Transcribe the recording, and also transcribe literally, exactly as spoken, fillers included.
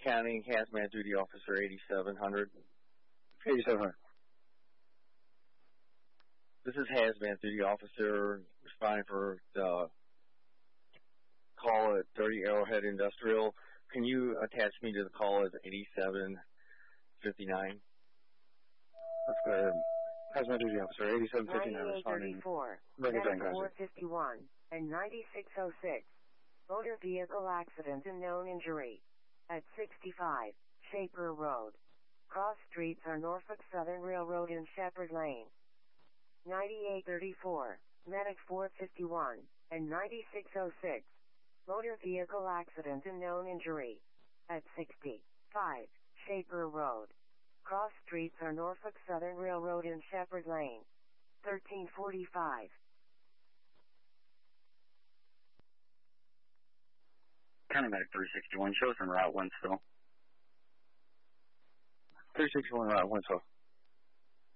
County, Hazmat Duty Officer eighty-seven hundred. eighty-seven hundred. This is Hazmat Duty Officer responding for the call at Dirty Arrowhead Industrial. Can you attach me to the call as eighty-seven fifty-nine? Let's go ahead. Hazmat Duty Officer eighty-seven fifty-nine responding. ninety-eight thirty-four, four fifty-one, and ninety-six oh six. Motor vehicle accident and known injury. At sixty-five, Shaper Road. Cross streets are Norfolk Southern Railroad and Shepherd Lane. ninety-eight thirty-four, Medic four fifty-one, and ninety-six oh six. Motor vehicle accident and known injury. At sixty-five, Shaper Road. Cross streets are Norfolk Southern Railroad and Shepherd Lane. thirteen forty-five. County Medic three sixty-one, shows en route, Winsville. three sixty-one route, Winsville.